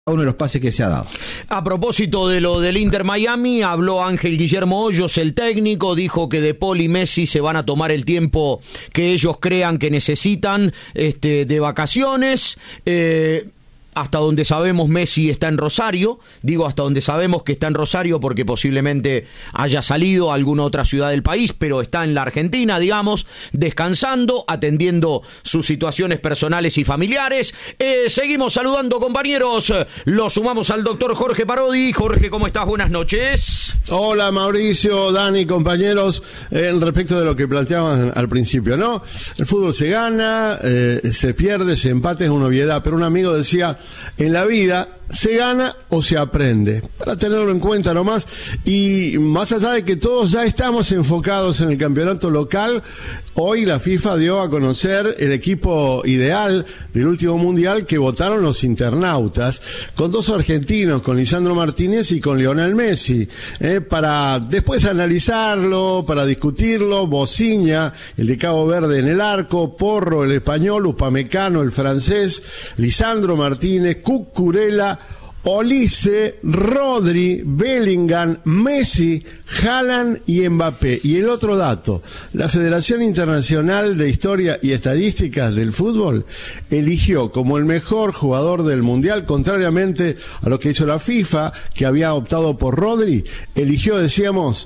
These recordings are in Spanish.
uno de los pases que se ha dado. A propósito de lo del Inter Miami, habló Ángel Guillermo Hoyos, el técnico, dijo que De Paul y Messi se van a tomar el tiempo que ellos crean que necesitan de vacaciones. Hasta donde sabemos Messi está en Rosario, digo hasta donde sabemos que está en Rosario porque posiblemente haya salido a alguna otra ciudad del país, pero está en la Argentina, digamos, descansando, atendiendo sus situaciones personales y familiares. Seguimos saludando, compañeros, lo sumamos al doctor Jorge Parodi. Jorge, ¿cómo estás? Buenas noches. Hola Mauricio, Dani, compañeros, respecto de lo que planteaban al principio, ¿no? El fútbol se gana, se pierde, se empate, es una obviedad, pero un amigo decía, en la vida se gana o se aprende, para tenerlo en cuenta nomás. Y más allá de que todos ya estamos enfocados en el campeonato local, hoy la FIFA dio a conocer el equipo ideal del último mundial que votaron los internautas, con dos argentinos, con Lisandro Martínez y con Lionel Messi, para después analizarlo, para discutirlo. Bociña, el de Cabo Verde en el arco, Porro, el español, Upamecano, el francés, Lisandro Martínez, Cucurella, Olise, Rodri, Bellingham, Messi, Haaland y Mbappé. Y el otro dato, la Federación Internacional de Historia y Estadísticas del Fútbol eligió como el mejor jugador del Mundial, contrariamente a lo que hizo la FIFA, que había optado por Rodri, eligió, decíamos,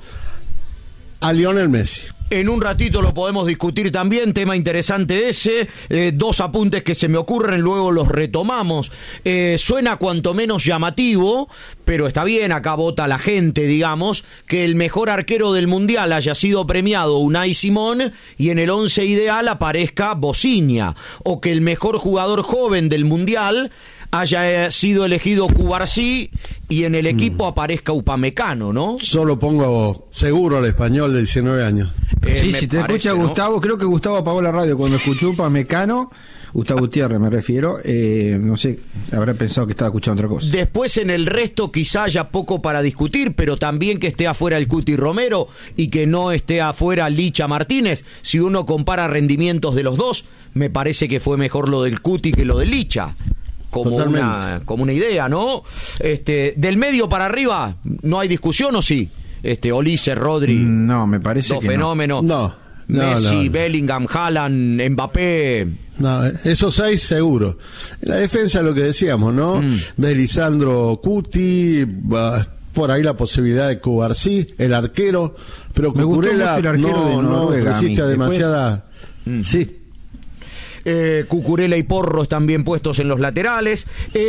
a Lionel Messi. En un ratito lo podemos discutir también, tema interesante ese, dos apuntes que se me ocurren, luego los retomamos. Suena cuanto menos llamativo, pero está bien, acá vota la gente, digamos, que el mejor arquero del Mundial haya sido premiado Unai Simón y en el 11 ideal aparezca Bociña, o que el mejor jugador joven del Mundial haya sido elegido Cubarsí y en el equipo aparezca Upamecano, ¿no? Solo pongo seguro al español de 19 años. Sí, si te escucha Gustavo, ¿no? Creo que Gustavo apagó la radio cuando escuchó Upamecano, Gustavo Gutiérrez me refiero, no sé, habrá pensado que estaba escuchando otra cosa. Después en el resto quizá haya poco para discutir, pero también que esté afuera el Cuti Romero y que no esté afuera Licha Martínez. Si uno compara rendimientos de los dos, me parece que fue mejor lo del Cuti que lo de Licha. Como una idea, ¿no? Del medio para arriba, ¿no hay discusión o sí? Olise, Rodri. No, me parece dos que fenómenos. No. Messi, no. Bellingham, Haaland, Mbappé. No, esos 6 seguro. En la defensa lo que decíamos, ¿no? De Lisandro, Cuti, por ahí la posibilidad de Cubarsí, el arquero, pero Cucurella no resiste a demasiada. Sí. Cucurella y Porro están bien puestos en los laterales.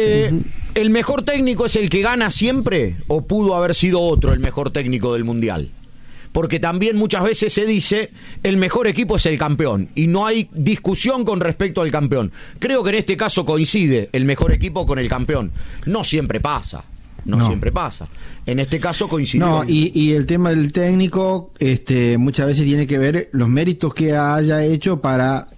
¿El mejor técnico es el que gana siempre o pudo haber sido otro el mejor técnico del Mundial? Porque también muchas veces se dice el mejor equipo es el campeón y no hay discusión con respecto al campeón. Creo que en este caso coincide el mejor equipo con el campeón. No siempre pasa. No siempre pasa. En este caso coincide. No, y el tema del técnico muchas veces tiene que ver los méritos que haya hecho para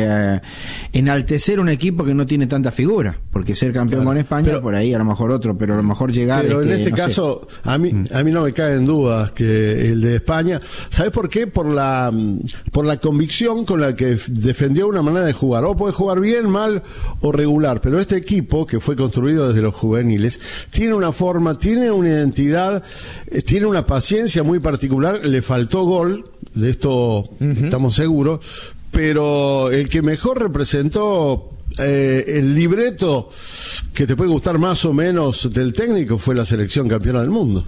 enaltecer un equipo que no tiene tanta figura, porque ser campeón con España, por ahí a lo mejor otro, pero a lo mejor llegar. Pero en este caso, a mí no me cae en duda que el de España, ¿sabes por qué? Por la convicción con la que defendió una manera de jugar. O puede jugar bien, mal o regular, pero este equipo, que fue construido desde los juveniles, tiene una forma, tiene una identidad, tiene una paciencia muy particular. Le faltó gol, de esto estamos seguros, pero el que mejor representó el libreto que te puede gustar más o menos del técnico fue la selección campeona del mundo.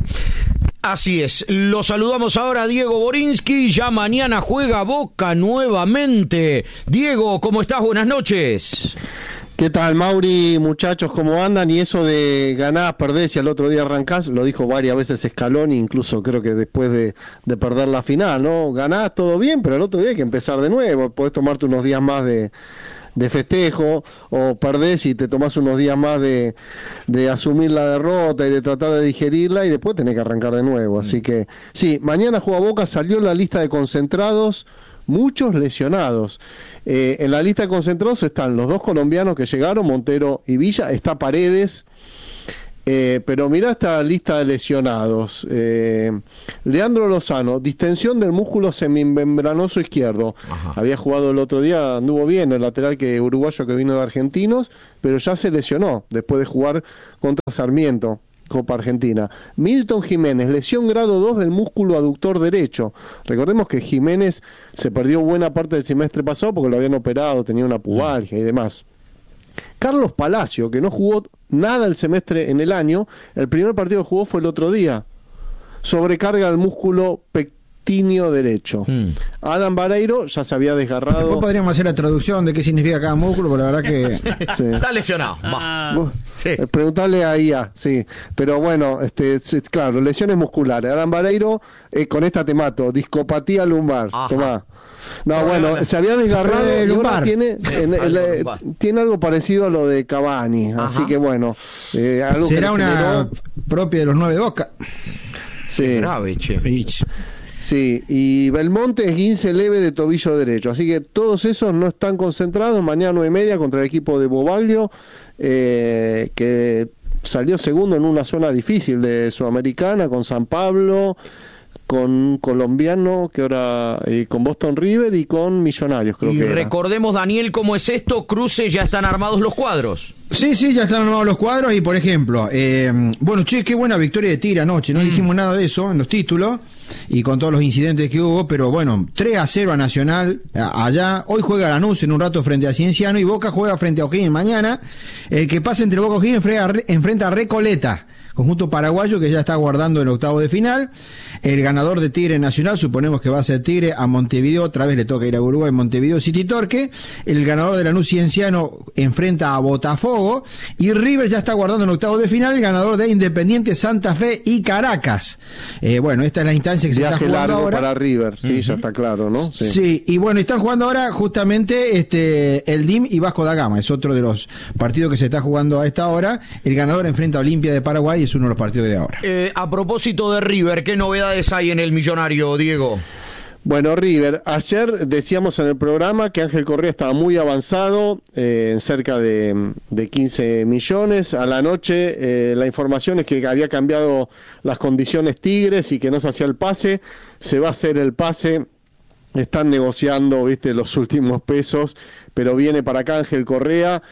Así es, lo saludamos ahora a Diego Borinsky, ya mañana juega Boca nuevamente. Diego, ¿cómo estás? Buenas noches. ¿Qué tal, Mauri? Muchachos, ¿cómo andan? Y eso de ganás, perdés y al otro día arrancás, lo dijo varias veces Scaloni, incluso creo que después de perder la final, ¿no? Ganás todo bien, pero al otro día hay que empezar de nuevo, podés tomarte unos días más de festejo, o perdés y te tomás unos días más de asumir la derrota y de tratar de digerirla y después tenés que arrancar de nuevo. Así que, sí, mañana juega Boca, salió la lista de concentrados, muchos lesionados. En la lista de concentrados están los dos colombianos que llegaron, Montero y Villa, está Paredes, Pero mirá esta lista de lesionados. Leandro Lozano, distensión del músculo semimembranoso izquierdo. Ajá. Había jugado el otro día, anduvo bien, el lateral uruguayo que vino de Argentinos, pero ya se lesionó después de jugar contra Sarmiento, Copa Argentina. Milton Jiménez, lesión grado 2 del músculo aductor derecho. Recordemos que Jiménez se perdió buena parte del semestre pasado porque lo habían operado, tenía una pubalgia y demás. Carlos Palacio, que no jugó nada el semestre en el año, el primer partido que jugó fue el otro día. Sobrecarga del músculo pectíneo derecho. Adam Vareiro ya se había desgarrado. Después podríamos hacer la traducción de qué significa cada músculo, pero la verdad que... Sí. Está lesionado. Sí. Preguntarle a IA, sí. Pero bueno, claro, lesiones musculares. Adam Vareiro, con esta te mato, discopatía lumbar. Ajá. Tomá. No, bueno, se había desgarrado y ahora tiene algo parecido a lo de Cavani. Ajá. Así que bueno, algo será que una propia de los 9 de Boca. Sí. Grave, che. Sí, y Belmonte es esguince leve de tobillo derecho. Así que todos esos no están concentrados. Mañana 9:30 contra el equipo de Bobaglio, que salió segundo en una zona difícil de Sudamericana, con San Pablo, con Colombiano, que ahora con Boston River y con Millonarios, creo que recordemos, Daniel, cómo es esto. Cruce, ya están armados los cuadros. Sí, ya están armados los cuadros. Y por ejemplo, bueno, qué buena victoria de Tigre anoche. No dijimos nada de eso en los títulos y con todos los incidentes que hubo, pero bueno, 3-0 a Nacional allá. Hoy juega Lanús en un rato frente a Cienciano y Boca juega frente a O'Higgins mañana. El que pasa entre Boca y O'Higgins enfrenta a Recoleta, conjunto paraguayo que ya está guardando el octavo de final. El ganador de Tigre Nacional, suponemos que va a ser Tigre, a Montevideo, otra vez le toca ir a Uruguay, Montevideo City Torque. El ganador de Lanús Cienciano enfrenta a Botafogo, y River ya está guardando el octavo de final, el ganador de Independiente Santa Fe y Caracas. Bueno, esta es la instancia que se está jugando largo ahora para River, sí, ya está claro, ¿no? Sí, y bueno, están jugando ahora justamente el DIM y Vasco da Gama, es otro de los partidos que se está jugando a esta hora. El ganador enfrenta a Olimpia de Paraguay, es uno de los partidos de ahora. A propósito de River, ¿qué novedades hay en el Millonario, Diego? Bueno, River, ayer decíamos en el programa que Ángel Correa estaba muy avanzado, en cerca de 15 millones. A la noche la información es que había cambiado las condiciones Tigres y que no se hacía el pase. Se va a hacer el pase, están negociando, los últimos pesos, pero viene para acá Ángel Correa.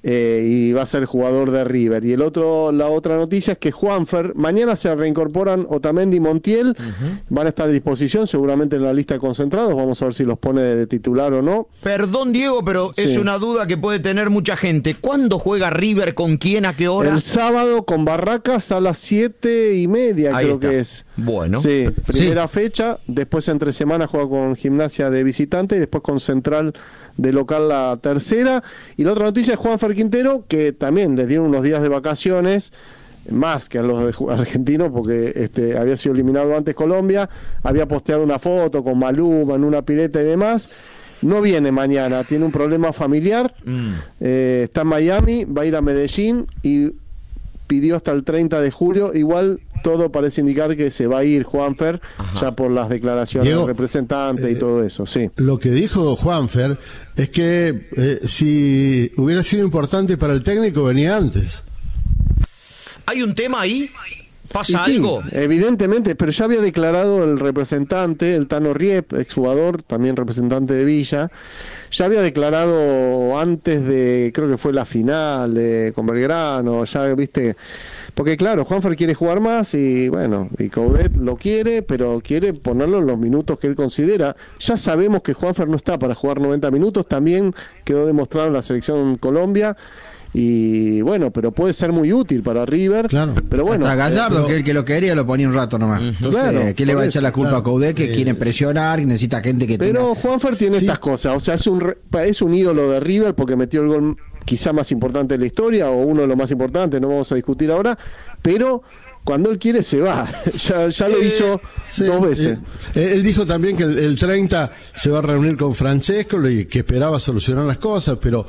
Y va a ser jugador de River. Y la otra noticia es que Juanfer, mañana se reincorporan Otamendi y Montiel, van a estar a disposición seguramente en la lista de concentrados, vamos a ver si los pone de titular o no. Perdón, Diego, pero sí, es una duda que puede tener mucha gente. ¿Cuándo juega River? ¿Con quién? ¿A qué hora? El sábado con Barracas a las 7:30, ahí creo está. Que es. Bueno. Sí, primera fecha, después entre semana juega con Gimnasia de visitante y después con Central de local la tercera. Y la otra noticia es Juanfer Quintero, que también les dieron unos días de vacaciones, más que a los de argentinos, porque había sido eliminado antes Colombia, había posteado una foto con Maluma en una pileta y demás. No viene mañana, tiene un problema familiar, está en Miami, va a ir a Medellín y pidió hasta el 30 de julio, igual todo parece indicar que se va a ir Juanfer, ya por las declaraciones del representante y todo eso, sí. Lo que dijo Juanfer es que si hubiera sido importante para el técnico venía antes. ¿Hay un tema ahí? ¿Pasa algo? Sí, evidentemente, pero ya había declarado el representante, el Tano Riep, exjugador, también representante de Villa, ya había declarado antes de, creo que fue la final con Belgrano, ya viste, porque claro, Juanfer quiere jugar más y bueno, y Coudet lo quiere, pero quiere ponerlo en los minutos que él considera. Ya sabemos que Juanfer no está para jugar 90 minutos, también quedó demostrado en la selección Colombia. Y bueno, pero puede ser muy útil para River. Claro. Pero bueno, hasta Gallardo, que el que lo quería lo ponía un rato nomás. Entonces, claro, ¿qué le va a echar la culpa a Coudet? Que quieren presionar, que necesita gente que pero Juanfer tiene estas cosas. O sea, es un ídolo de River porque metió el gol quizá más importante de la historia, o uno de los más importantes, no vamos a discutir ahora, pero cuando él quiere se va. ya lo hizo 2 veces. Él dijo también que el 30 se va a reunir con Francesco y que esperaba solucionar las cosas, pero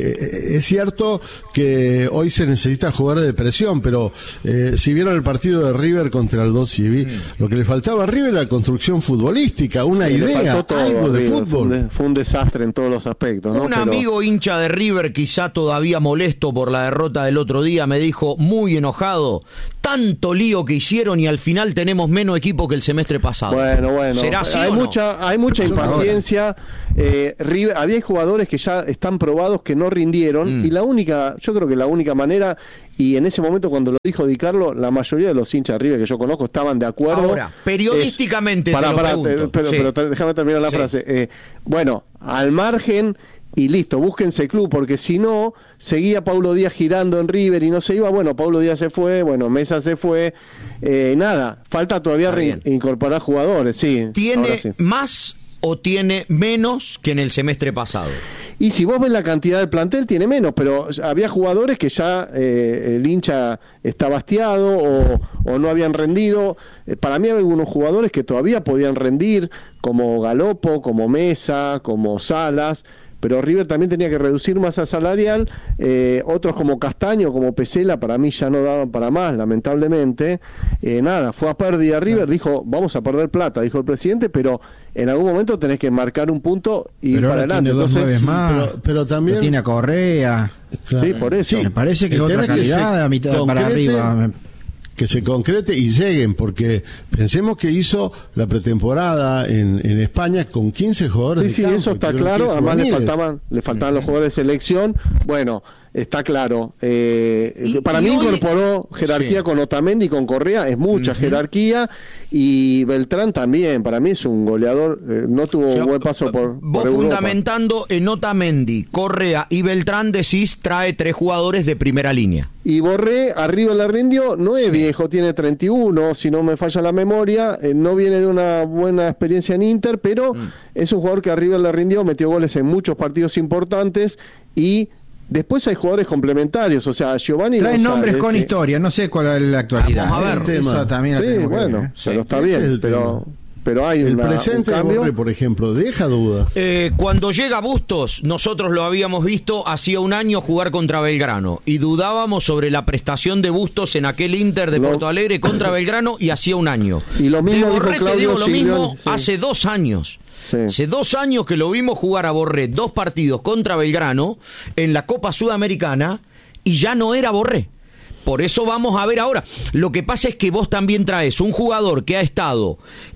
es cierto que hoy se necesita jugadores de presión, pero si vieron el partido de River contra el Aldo Civi, lo que le faltaba a River era la construcción futbolística, una idea, algo de fútbol. Fue un desastre en todos los aspectos, ¿no? Amigo hincha de River, quizá todavía molesto por la derrota del otro día, me dijo muy enojado: tanto lío que hicieron y al final tenemos menos equipo que el semestre pasado. Bueno, ¿será así hay o no? mucha impaciencia. River, había jugadores que ya están probados que no rindieron, y yo creo que la única manera, y en ese momento cuando lo dijo Di Carlo, la mayoría de los hinchas de River que yo conozco estaban de acuerdo. Ahora, periodísticamente te lo pregunto. Pero déjame terminar la frase. Bueno, al margen y listo, búsquense club, porque si no, seguía Paulo Díaz girando en River y no se iba. Bueno, Paulo Díaz se fue, Mesa se fue, nada, falta todavía incorporar jugadores, sí. ¿Tiene más o tiene menos que en el semestre pasado? Y si vos ves la cantidad del plantel, tiene menos, pero había jugadores que ya el hincha está bastiado o no habían rendido. Para mí hay algunos jugadores que todavía podían rendir, como Galopo, como Mesa, como Salas, pero River también tenía que reducir masa salarial. Otros como Castaño, como Pesela, para mí ya no daban para más, lamentablemente. Nada, fue a pérdida River, dijo, vamos a perder plata, dijo el presidente, pero en algún momento tenés que marcar un punto y ir para adelante. Entonces, más, pero también tiene a Correa. Claro. Sí, por eso. Sí, me parece que es otra calidad a mitad para arriba. Que se concrete y lleguen, porque pensemos que hizo la pretemporada en España con 15 jugadores. Sí, eso está claro. Además le faltaban los jugadores de selección. Bueno, está claro. Para mí incorporó jerarquía con Otamendi y con Correa, es mucha jerarquía, y Beltrán también, para mí es un goleador, no tuvo un buen paso por vos Europa. Fundamentando en Otamendi, Correa y Beltrán, decís, trae 3 jugadores de primera línea. Y Borré arriba le rindió, no es viejo, tiene 31, si no me falla la memoria, no viene de una buena experiencia en Inter, pero es un jugador que arriba le rindió, metió goles en muchos partidos importantes, y después hay jugadores complementarios, o sea, Giovanni trae nombres con historia, no sé cuál es la actualidad. Vamos a ver, eso también la tenemos que ver, pero está bien, pero hay el presente de Borré, por ejemplo, deja dudas. Cuando llega Bustos, nosotros lo habíamos visto hacía un año jugar contra Belgrano y dudábamos sobre la prestación de Bustos en aquel Inter de Porto Alegre contra Belgrano, y hacía un año. Y lo mismo de Borré, dijo Claudio, te digo lo mismo, sí. hace 2 años. Sí. Hace 2 años que lo vimos jugar a Borré 2 partidos contra Belgrano en la Copa Sudamericana y ya no era Borré. Por eso vamos a ver ahora. Lo que pasa es que vos también traes un jugador que ha estado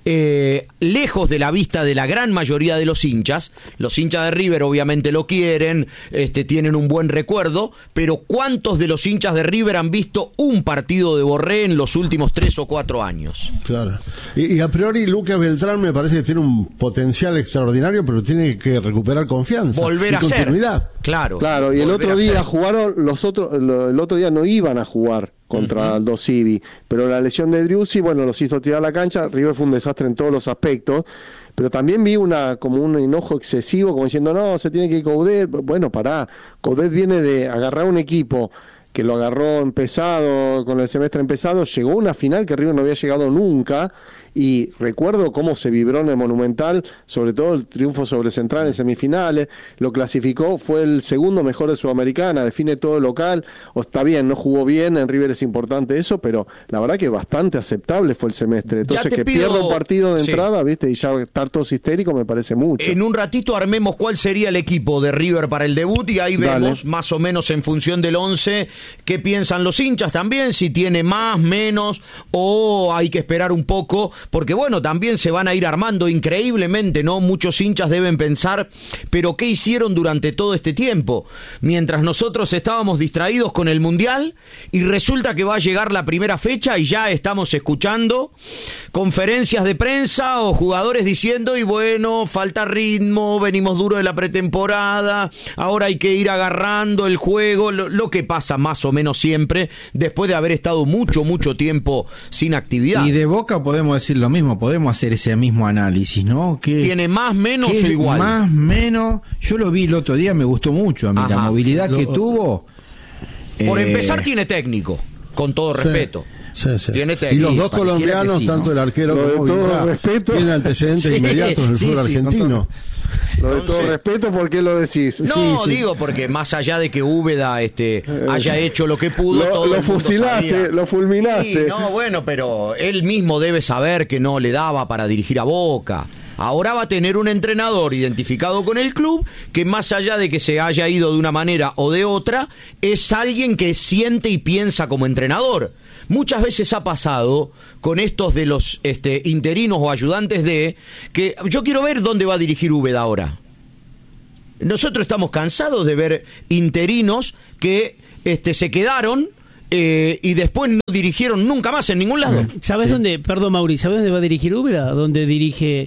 lejos de la vista de la gran mayoría de los hinchas. Los hinchas de River obviamente lo quieren, tienen un buen recuerdo, pero ¿cuántos de los hinchas de River han visto un partido de Borré en los últimos 3 o 4 años? Claro. Y a priori Lucas Beltrán me parece que tiene un potencial extraordinario, pero tiene que recuperar confianza. Volver a continuidad. ser. Claro. Claro, y el otro día jugaron, el otro día no iban a jugar contra Aldo Civi, pero la lesión de Driussi, bueno, los hizo tirar la cancha. River fue un desastre en todos los aspectos, pero también vi como un enojo excesivo, como diciendo, no, se tiene que ir Coudet. Bueno, pará, Coudet viene de agarrar un equipo que lo agarró empezado, con el semestre empezado, llegó a una final que River no había llegado nunca, y recuerdo cómo se vibró en el Monumental, sobre todo el triunfo sobre Central en semifinales, lo clasificó, fue el segundo mejor de Sudamericana, define todo el local, o está bien, no jugó bien, en River es importante eso, pero la verdad que bastante aceptable fue el semestre. Entonces que pierda un partido de entrada, ¿viste? Y ya estar todos histéricos me parece mucho. En un ratito armemos cuál sería el equipo de River para el debut y ahí vemos más o menos en función del 11 qué piensan los hinchas también, si tiene más, menos, o hay que esperar un poco, porque bueno, también se van a ir armando increíblemente, ¿no? Muchos hinchas deben pensar, pero ¿qué hicieron durante todo este tiempo? Mientras nosotros estábamos distraídos con el Mundial y resulta que va a llegar la primera fecha y ya estamos escuchando conferencias de prensa o jugadores diciendo, y bueno, falta ritmo, venimos duro de la pretemporada, ahora hay que ir agarrando el juego, lo que pasa más o menos siempre después de haber estado mucho tiempo sin actividad. Y de Boca podemos decir lo mismo, podemos hacer ese mismo análisis, ¿no? ¿Tiene más, menos o igual? Más, menos, yo lo vi el otro día, me gustó mucho a mí. Ajá. La movilidad que tuvo. Por empezar tiene técnico, con todo respeto. Sí. Tiene Y técnico. los dos colombianos, sí, tanto ¿no? el arquero Lo de como todo Villa, respeto. tienen antecedentes Sí, inmediatos en el sí, fútbol sí, argentino. Lo de todo Entonces- respeto, ¿por qué lo decís? No, digo, porque más allá de que Úbeda haya hecho lo que pudo, todo Lo el mundo fusilaste, sabía. lo fulminaste. Sí, no, bueno, pero él mismo debe saber que no le daba para dirigir a Boca. Ahora va a tener un entrenador identificado con el club que, más allá de que se haya ido de una manera o de otra, es alguien que siente y piensa como entrenador. Muchas veces ha pasado con estos de los interinos o ayudantes de que yo quiero ver dónde va a dirigir Úbeda ahora. Nosotros estamos cansados de ver interinos que se quedaron y después no dirigieron nunca más en ningún lado. ¿Sabes dónde, perdón Mauri, ¿sabes dónde va a dirigir Úbeda? Donde dirige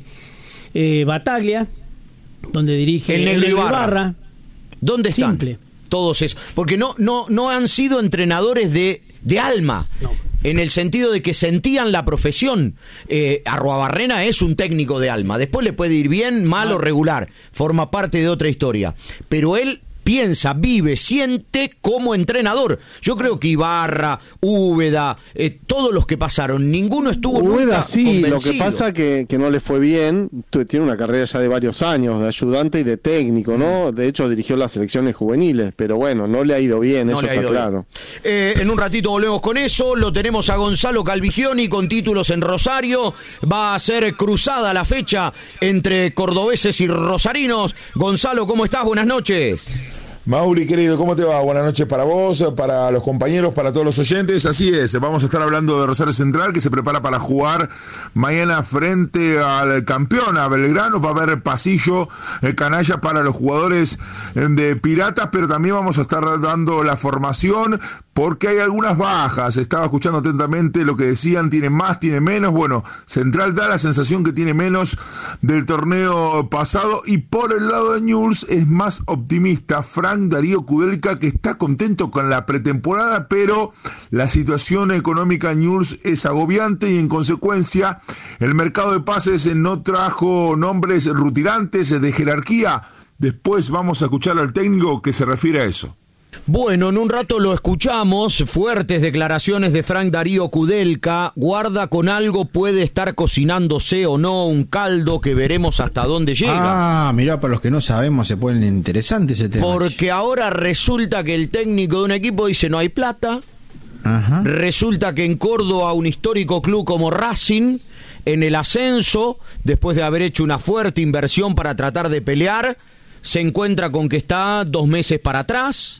Bataglia, donde dirige El Negro Ibarra. ¿Dónde están? Simple. Todos esos. Porque no han sido entrenadores de alma. No. En el sentido de que sentían la profesión. Arruabarrena es un técnico de alma. Después le puede ir bien, mal o regular. Forma parte de otra historia. Pero él piensa, vive, siente como entrenador. Yo creo que Ibarra, Úbeda, todos los que pasaron, ninguno estuvo Úbeda nunca sí, lo convencido. que pasa que no le fue bien. Tiene una carrera ya de varios años de ayudante y de técnico, ¿no? De hecho dirigió las selecciones juveniles, pero bueno, no le ha ido bien, No eso le ha está ido claro. bien. En un ratito volvemos con eso. Lo tenemos a Gonzalo Calvigioni con títulos en Rosario. Va a ser cruzada la fecha entre cordobeses y rosarinos. Gonzalo, ¿cómo estás? Buenas noches. Mauri, querido, ¿cómo te va? Buenas noches para vos, para los compañeros, para todos los oyentes. Así es, vamos a estar hablando de Rosario Central, que se prepara para jugar mañana frente al campeón, a Belgrano. Va a haber pasillo canalla para los jugadores de Piratas, pero también vamos a estar dando la formación porque hay algunas bajas. Estaba escuchando atentamente lo que decían, tiene más, tiene menos. Bueno, Central da la sensación que tiene menos del torneo pasado, y por el lado de Newell's es más optimista Frank Darío Kudelka, que está contento con la pretemporada, pero la situación económica en Newell's es agobiante y en consecuencia el mercado de pases no trajo nombres rutilantes de jerarquía. Después vamos a escuchar al técnico que se refiere a eso. Bueno, en un rato lo escuchamos. Fuertes declaraciones de Frank Darío Kudelka. Guarda con algo, puede estar cocinándose o no un caldo que veremos hasta dónde llega. Ah, mirá, para los que no sabemos se pone interesante ese tema. Porque ahora resulta que el técnico de un equipo dice no hay plata. Ajá. Resulta que en Córdoba, un histórico club como Racing, en el ascenso, después de haber hecho una fuerte inversión para tratar de pelear, se encuentra con que está 2 meses para atrás.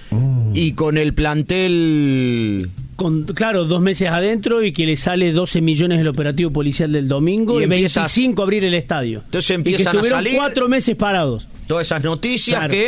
Y con el plantel... Claro, 2 meses adentro y que le sale 12 millones el operativo policial del domingo y 25 abrir el estadio. Entonces empiezan y que a salir 4 meses parados. Todas esas noticias, Claro.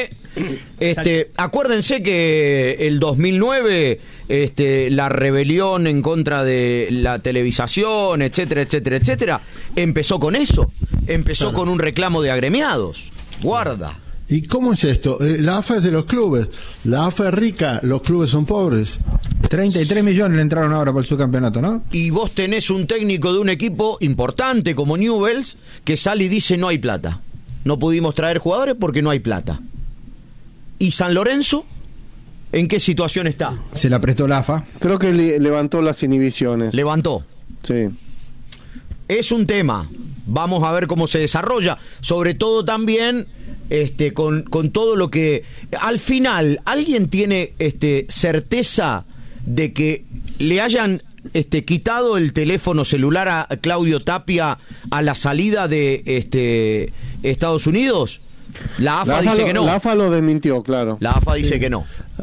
que acuérdense que el 2009 la rebelión en contra de la televisación, etcétera, etcétera, etcétera, empezó con eso, empezó con un reclamo de agremiados. Guarda. ¿Y cómo es esto? La AFA es de los clubes. La AFA es rica, los clubes son pobres. 33 millones le entraron ahora por el subcampeonato, ¿no? Y vos tenés un técnico de un equipo importante como Newell's que sale y dice no hay plata. No pudimos traer jugadores porque no hay plata. ¿Y San Lorenzo? ¿En qué situación está? Se la prestó la AFA. Creo que levantó las inhibiciones. Levantó. Sí. Es un tema. Vamos a ver cómo se desarrolla. Sobre todo también con todo lo que... Al final, ¿alguien tiene certeza de que le hayan quitado el teléfono celular a Claudio Tapia a la salida de Estados Unidos? La AFA dice que no. La AFA lo desmintió, claro. La AFA dice que no.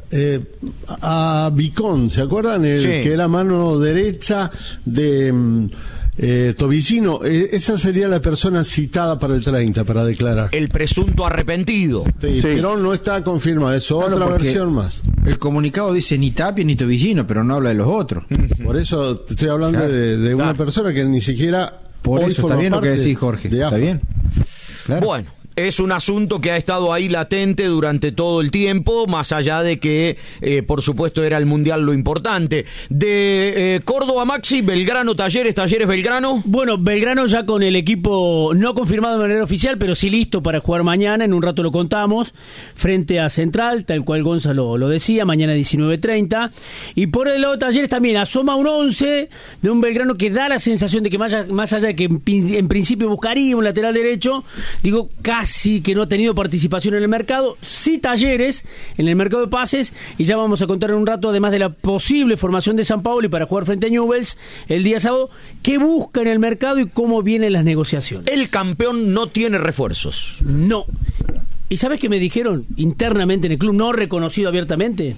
A Vicón, ¿se acuerdan? Sí. Que era mano derecha de Tobicino. Esa sería la persona citada para el 30 para declarar. El presunto arrepentido. Sí, pero no está confirmada, es Claro, otra porque versión más. El comunicado dice ni Tapia ni Tobillino, pero no habla de los otros. Por eso te estoy hablando Claro. de una Claro. persona que ni siquiera Por hoy eso forma está bien lo que parte decís, Jorge. de Está AFA. bien. Claro. Bueno, Es un asunto que ha estado ahí latente durante todo el tiempo, más allá de que, por supuesto, era el Mundial lo importante. De Córdoba, Maxi, Belgrano, Talleres, Belgrano. Bueno, Belgrano ya con el equipo no confirmado de manera oficial, pero sí listo para jugar mañana, en un rato lo contamos, frente a Central, tal cual Gonzalo lo decía, mañana 19:30. Y por el lado de Talleres también asoma un 11 de un Belgrano que da la sensación de que más allá de que en principio buscaría un lateral derecho, digo, casi que no ha tenido participación en el mercado, sí Talleres en el mercado de pases, y ya vamos a contar en un rato, además de la posible formación de San Paolo y para jugar frente a Newell's el día sábado, qué busca en el mercado y cómo vienen las negociaciones. El campeón no tiene refuerzos. No. ¿Y sabes qué me dijeron internamente en el club, no reconocido abiertamente?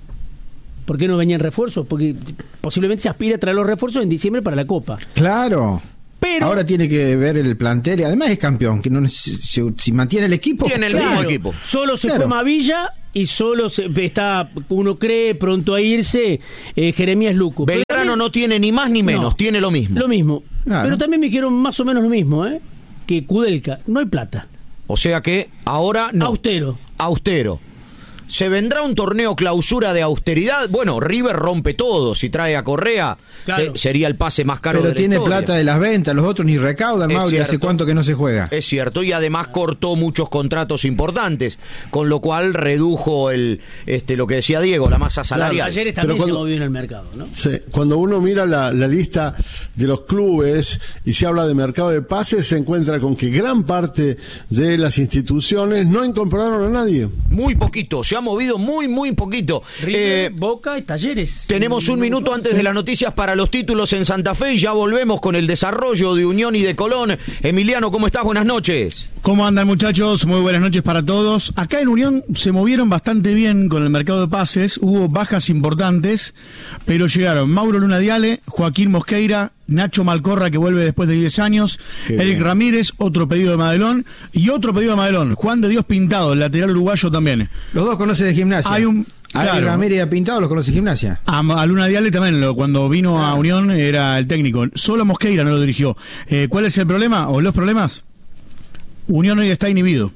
¿Por qué no venían refuerzos? Porque posiblemente se aspira a traer los refuerzos en diciembre para la Copa. Claro. Pero ahora tiene que ver el plantel y además es campeón, que no si mantiene el equipo. Tiene el mismo equipo. Solo se fue Mavilla y solo está, uno cree, pronto a irse Jeremías Luco. Belgrano también, no tiene ni más ni menos, tiene lo mismo. Lo mismo. Claro. Pero también me dijeron más o menos lo mismo, que Kudelka, no hay plata. O sea que ahora no. Austero. ¿Se vendrá un torneo clausura de austeridad? Bueno, River rompe todo. Si trae a Correa, claro, sería el pase más caro de la historia. Pero tiene plata de las ventas, los otros ni recaudan, Mauri, hace cuánto que no se juega. Es cierto, y además cortó muchos contratos importantes, con lo cual redujo lo que decía Diego, la masa salarial. Ayer también se movió en el mercado, ¿no? Sí, cuando uno mira la lista de los clubes y se habla de mercado de pases, se encuentra con que gran parte de las instituciones no incorporaron a nadie. Muy poquito, se ha movido muy poquito. River, Boca y Talleres. Tenemos un minuto antes de las noticias para los títulos en Santa Fe y ya volvemos con el desarrollo de Unión y de Colón. Emiliano, ¿cómo estás? Buenas noches. ¿Cómo andan, muchachos? Muy buenas noches para todos. Acá en Unión se movieron bastante bien con el mercado de pases, hubo bajas importantes, pero llegaron Mauro Luna Diale, Joaquín Mosqueira, Nacho Malcorra, que vuelve después de 10 años, Eric Ramírez, otro pedido de Madelón, y otro pedido de Madelón, Juan de Dios Pintado, el lateral uruguayo también. Los dos conocen de Gimnasia. Hay un... Claro. Ramírez y Pintado los conoce Gimnasia. A Luna Diale también, cuando vino a Unión era el técnico. Solo Mosqueira no lo dirigió. ¿Cuál es el problema o los problemas? Unión hoy está inhibido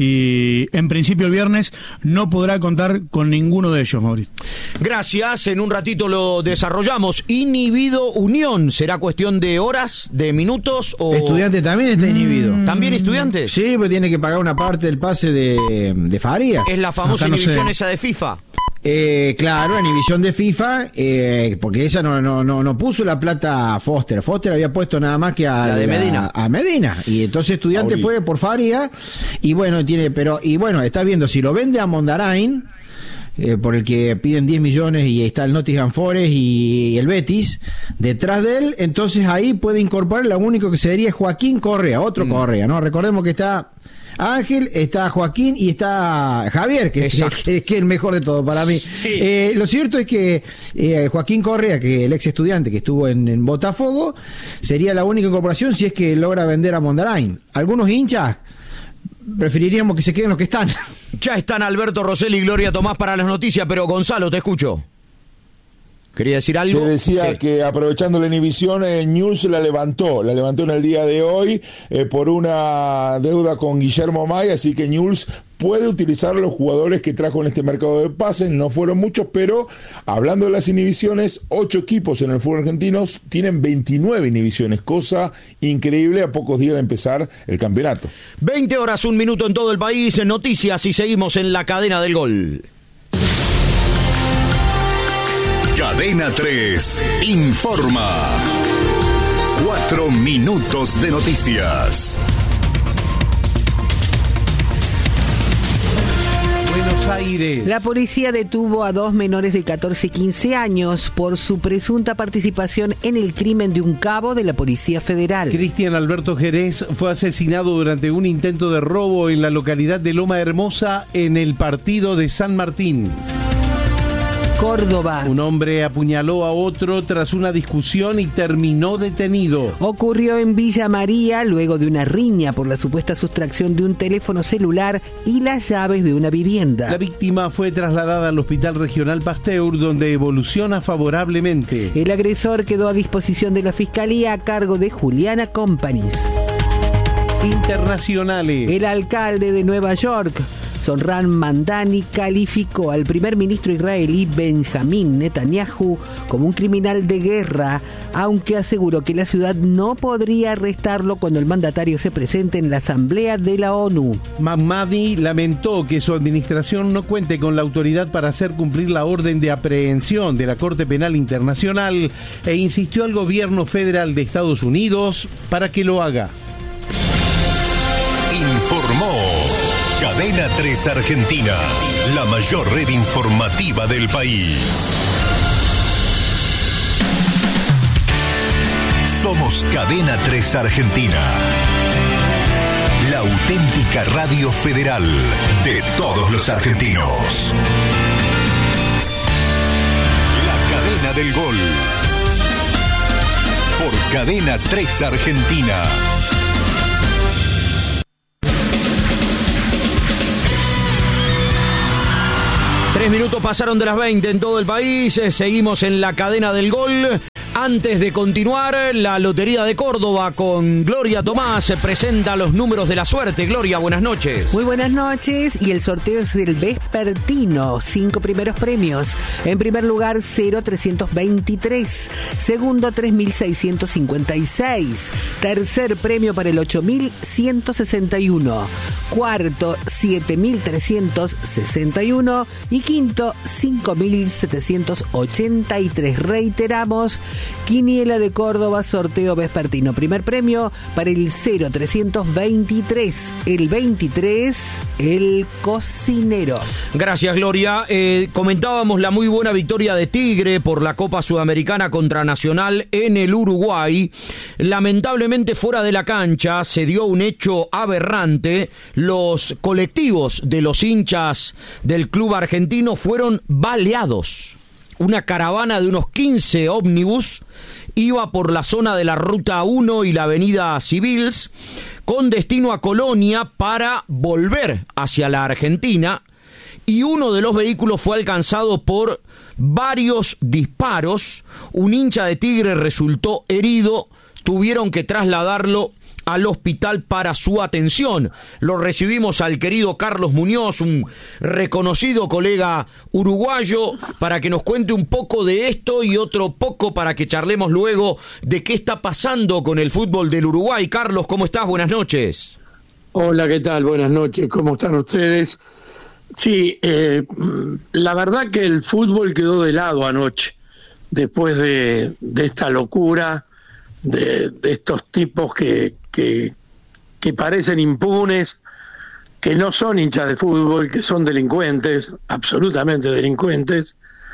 y en principio el viernes no podrá contar con ninguno de ellos, Mauricio. Gracias, en un ratito lo desarrollamos. Inhibido Unión, ¿será cuestión de horas, de minutos? O... Estudiante también está inhibido. ¿También Estudiantes? Sí, pues tiene que pagar una parte del pase de Farías. Es la famosa inhibición esa de FIFA. Claro, en inhibición de FIFA, porque esa no puso la plata a Foster. Foster había puesto nada más que la de Medina. A Medina. Y entonces Estudiante fue por Faria. Y bueno, está viendo si lo vende a Mondarain, por el que piden 10 millones y está el Nottingham Forest y el Betis detrás de él. Entonces ahí puede incorporar lo único que sería Joaquín Correa, otro Correa, ¿no? Recordemos que está Ángel, está Joaquín y está Javier, que es el mejor de todo para mí. Sí. Lo cierto es que Joaquín Correa, que el ex estudiante que estuvo en Botafogo, sería la única incorporación si es que logra vender a Mondarain. Algunos hinchas preferiríamos que se queden los que están. Ya están Alberto Rosell y Gloria Tomás para las noticias, pero Gonzalo, te escucho. ¿Quería decir algo? Te decía que aprovechando la inhibición, Newell's la levantó en el día de hoy por una deuda con Guillermo May, así que Newell's puede utilizar los jugadores que trajo en este mercado de pases. No fueron muchos, pero hablando de las inhibiciones, 8 equipos en el fútbol argentino tienen 29 inhibiciones, cosa increíble a pocos días de empezar el campeonato. 20 horas, 1 minuto en todo el país, noticias y seguimos en la cadena del gol. Cadena 3 informa. 4 minutos de noticias. Buenos Aires. La policía detuvo a 2 menores de 14 y 15 años por su presunta participación en el crimen de un cabo de la Policía Federal. Cristian Alberto Jerez fue asesinado durante un intento de robo en la localidad de Loma Hermosa en el partido de San Martín. Córdoba. Un hombre apuñaló a otro tras una discusión y terminó detenido. Ocurrió en Villa María luego de una riña por la supuesta sustracción de un teléfono celular y las llaves de una vivienda. La víctima fue trasladada al Hospital Regional Pasteur, donde evoluciona favorablemente. El agresor quedó a disposición de la Fiscalía a cargo de Juliana Companys. internacionales. El alcalde de Nueva York, Zohran Mamdani, calificó al primer ministro israelí Benjamin Netanyahu como un criminal de guerra, aunque aseguró que la ciudad no podría arrestarlo cuando el mandatario se presente en la Asamblea de la ONU. Mamdani lamentó que su administración no cuente con la autoridad para hacer cumplir la orden de aprehensión de la Corte Penal Internacional e insistió al gobierno federal de Estados Unidos para que lo haga. Informó Cadena 3 Argentina, la mayor red informativa del país. Somos Cadena 3 Argentina, la auténtica radio federal de todos los argentinos. La cadena del gol. Por Cadena 3 Argentina. 3 minutos pasaron de las 20 en todo el país. Seguimos en la cadena del gol. Antes de continuar, la Lotería de Córdoba con Gloria Tomás se presenta los números de la suerte. Gloria, buenas noches. Muy buenas noches, y el sorteo es del vespertino. 5 primeros premios. En primer lugar, 0.323. Segundo, 3.656. Tercer premio para el 8.161. Cuarto, 7.361. Y quinto, 5.783. Reiteramos, Quiniela de Córdoba, sorteo vespertino. Primer premio para el 0.323. El 23, el cocinero. Gracias, Gloria. Comentábamos la muy buena victoria de Tigre por la Copa Sudamericana contra Nacional en el Uruguay. Lamentablemente, fuera de la cancha se dio un hecho aberrante. Los colectivos de los hinchas del club argentino fueron baleados. Una caravana de unos 15 ómnibus iba por la zona de la Ruta 1 y la Avenida Civils con destino a Colonia para volver hacia la Argentina, y uno de los vehículos fue alcanzado por varios disparos. Un hincha de Tigre resultó herido, tuvieron que trasladarlo al hospital para su atención. Lo recibimos al querido Carlos Muñoz, un reconocido colega uruguayo, para que nos cuente un poco de esto y otro poco para que charlemos luego de qué está pasando con el fútbol del Uruguay. Carlos, ¿cómo estás? Buenas noches. Hola, ¿qué tal? Buenas noches, ¿cómo están ustedes? Sí, la verdad que el fútbol quedó de lado anoche, después de esta locura, de estos tipos que parecen impunes, que no son hinchas de fútbol, que son delincuentes, absolutamente delincuentes,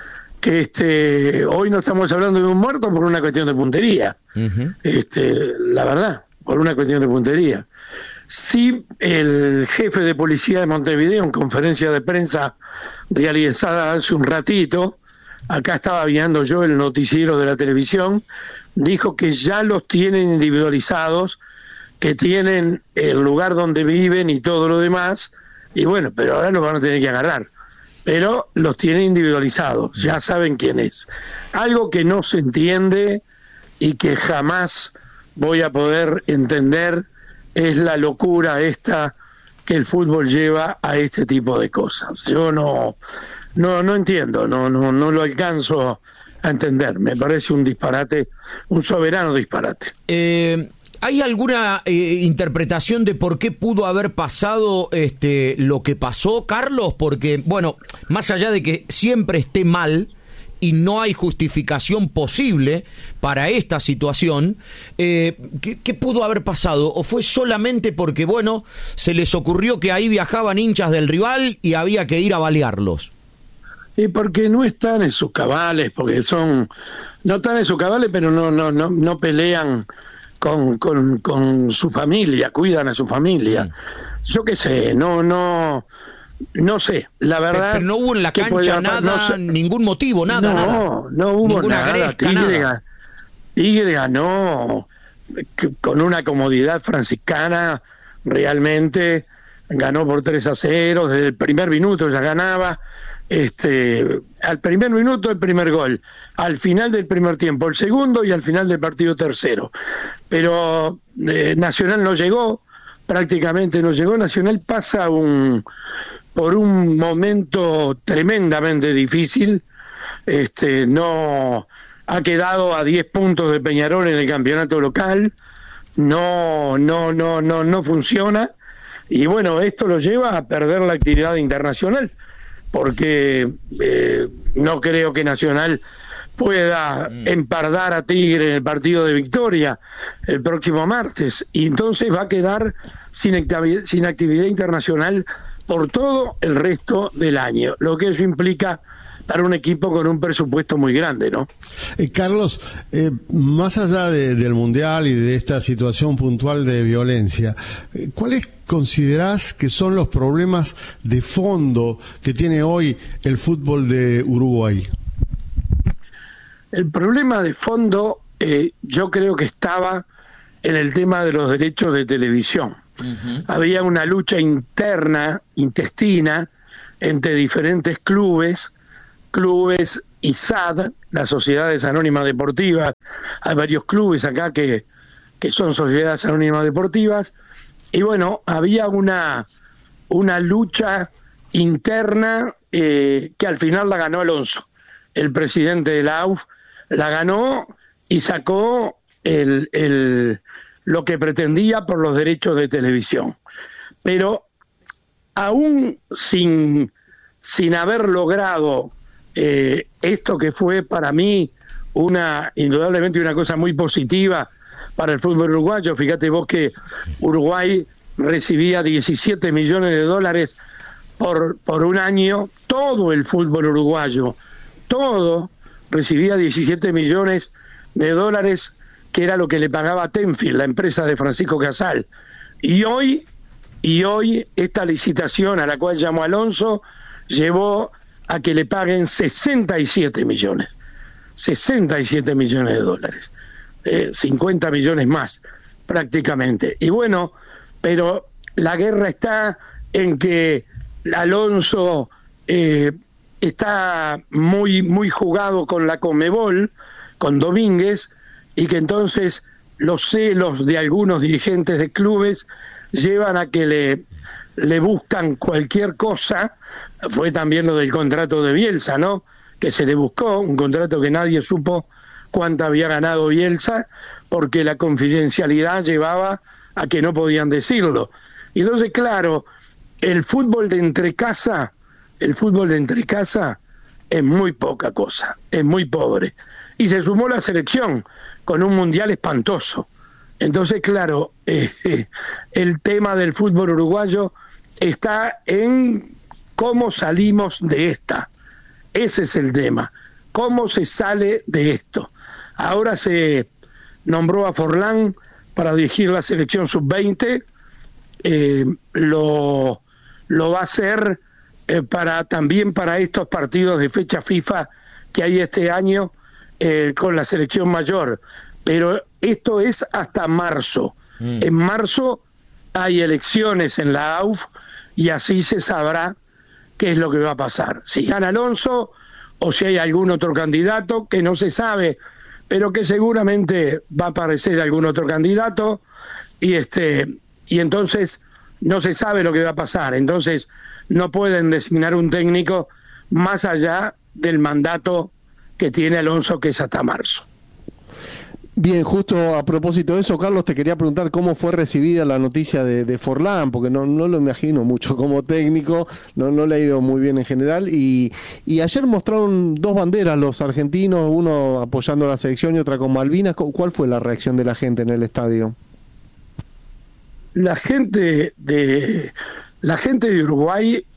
que hoy no estamos hablando de un muerto por una cuestión de puntería. Uh-huh. La verdad, por una cuestión de puntería. Sí, el jefe de policía de Montevideo, en conferencia de prensa realizada hace un ratito, acá estaba viendo yo el noticiero de la televisión, dijo que ya los tienen individualizados, que tienen el lugar donde viven y todo lo demás, y bueno, pero ahora los van a tener que agarrar. Pero los tienen individualizados, ya saben quién es. Algo que no se entiende y que jamás voy a poder entender es la locura esta que el fútbol lleva a este tipo de cosas. Yo no entiendo, no lo alcanzo a entender. Me parece un disparate, un soberano disparate. ¿Hay alguna interpretación de por qué pudo haber pasado lo que pasó, Carlos? Porque, bueno, más allá de que siempre esté mal y no hay justificación posible para esta situación, ¿qué pudo haber pasado? ¿O fue solamente porque, bueno, se les ocurrió que ahí viajaban hinchas del rival y había que ir a balearlos? Y porque no están en sus cabales, porque no están en sus cabales, pero no pelean con su familia, cuidan a su familia. Yo qué sé, no sé, la verdad. Pero no hubo en la cancha nada, ningún motivo, nada. No hubo ninguna nada. Tigre ganó con una comodidad franciscana, realmente ganó por 3-0, desde el primer minuto ya ganaba. Al primer minuto el primer gol, al final del primer tiempo el segundo y al final del partido tercero, pero Nacional no llegó, prácticamente no llegó. Nacional pasa por un momento tremendamente difícil. No ha quedado a 10 puntos de Peñarol en el campeonato local. No funciona. Y bueno, esto lo lleva a perder la actividad internacional, porque no creo que Nacional pueda empardar a Tigre en el partido de Victoria el próximo martes, y entonces va a quedar sin actividad internacional por todo el resto del año, lo que eso implica para un equipo con un presupuesto muy grande, ¿no? Carlos, más allá del Mundial y de esta situación puntual de violencia, ¿cuáles considerás que son los problemas de fondo que tiene hoy el fútbol de Uruguay? El problema de fondo yo creo que estaba en el tema de los derechos de televisión. Había una lucha intestina entre diferentes clubes y SAD, las Sociedades Anónimas Deportivas. Hay varios clubes acá que son Sociedades Anónimas Deportivas, y bueno, había una lucha interna que al final la ganó Alonso, el presidente de la AUF, la ganó y sacó lo que pretendía por los derechos de televisión. Pero aún sin haber logrado esto, que fue para mí indudablemente una cosa muy positiva para el fútbol uruguayo. Fíjate vos que Uruguay recibía 17 millones de dólares por un año, todo el fútbol uruguayo, todo recibía 17 millones de dólares, que era lo que le pagaba Tenfield, la empresa de Francisco Casal. Y hoy esta licitación a la cual llamó Alonso llevó a que le paguen 67 millones de dólares, 50 millones más prácticamente. Y bueno, pero la guerra está en que Alonso está muy jugado con la Conmebol, con Domínguez, y que entonces los celos de algunos dirigentes de clubes llevan a que le buscan cualquier cosa. Fue también lo del contrato de Bielsa, ¿no? Que se le buscó, un contrato que nadie supo cuánto había ganado Bielsa, porque la confidencialidad llevaba a que no podían decirlo. Y entonces, claro, el fútbol de entrecasa es muy poca cosa, es muy pobre. Y se sumó la selección con un mundial espantoso. Entonces, claro, el tema del fútbol uruguayo está en cómo salimos de esta. Ese es el tema. ¿Cómo se sale de esto? Ahora se nombró a Forlán para dirigir la selección sub-20. Lo va a hacer también para estos partidos de fecha FIFA que hay este año con la selección mayor. Pero esto es hasta marzo. En marzo hay elecciones en la AUF y así se sabrá qué es lo que va a pasar. Si gana Alonso o si hay algún otro candidato, que no se sabe, pero que seguramente va a aparecer algún otro candidato, y entonces no se sabe lo que va a pasar. Entonces no pueden designar un técnico más allá del mandato que tiene Alonso, que es hasta marzo. Bien, justo a propósito de eso, Carlos, te quería preguntar cómo fue recibida la noticia de Forlán, porque no lo imagino mucho como técnico, no le ha ido muy bien en general, y ayer mostraron dos banderas los argentinos, uno apoyando a la selección y otra con Malvinas. ¿Cuál fue la reacción de la gente en el estadio? La gente de Uruguay,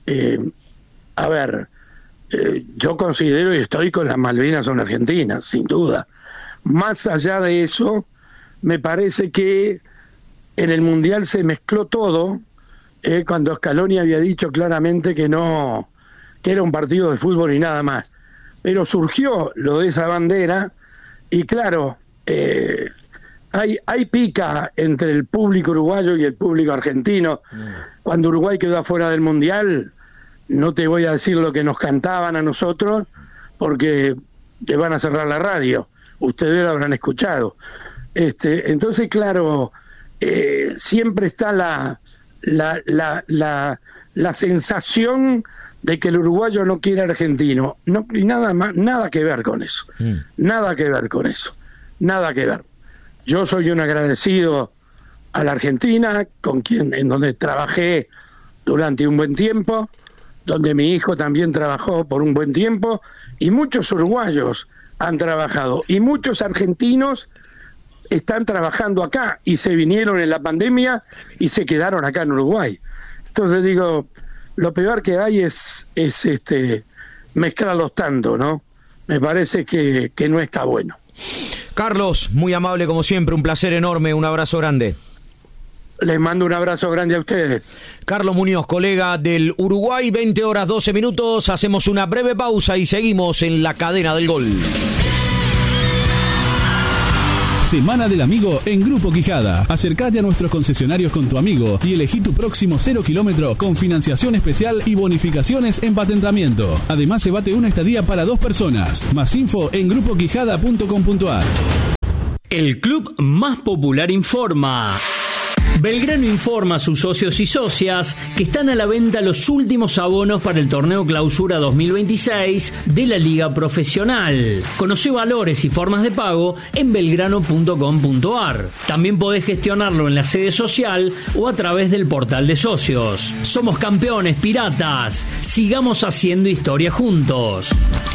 yo considero y estoy con las Malvinas son argentinas, sin duda. Más allá de eso, me parece que en el Mundial se mezcló todo, cuando Scaloni había dicho claramente que era un partido de fútbol y nada más. Pero surgió lo de esa bandera, y claro, hay pica entre el público uruguayo y el público argentino. Cuando Uruguay quedó afuera del Mundial, no te voy a decir lo que nos cantaban a nosotros, porque te van a cerrar la radio. Ustedes lo habrán escuchado. Entonces, claro, siempre está la sensación de que el uruguayo no quiere argentino. No, y nada que ver con eso. Nada que ver con eso. Nada que ver. Yo soy un agradecido a la Argentina, en donde trabajé durante un buen tiempo, donde mi hijo también trabajó por un buen tiempo, y muchos uruguayos han trabajado, y muchos argentinos están trabajando acá, y se vinieron en la pandemia y se quedaron acá en Uruguay. Entonces digo, lo peor que hay es mezclarlos tanto, ¿no? Me parece que no está bueno. Carlos, muy amable como siempre, un placer enorme, un abrazo grande. Les mando un abrazo grande a ustedes. Carlos Muñoz, colega del Uruguay, 20:12, hacemos una breve pausa y seguimos en la cadena del gol. Semana del Amigo en Grupo Quijada. Acércate a nuestros concesionarios con tu amigo y elegí tu próximo 0 kilómetro con financiación especial y bonificaciones en patentamiento. Además, se bate una estadía para 2 personas. Más info en grupoquijada.com.ar. El club más popular informa. Belgrano informa a sus socios y socias que están a la venta los últimos abonos para el torneo Clausura 2026 de la Liga Profesional. Conoce valores y formas de pago en belgrano.com.ar. También podés gestionarlo en la sede social o a través del portal de socios. Somos campeones, piratas. Sigamos haciendo historia juntos.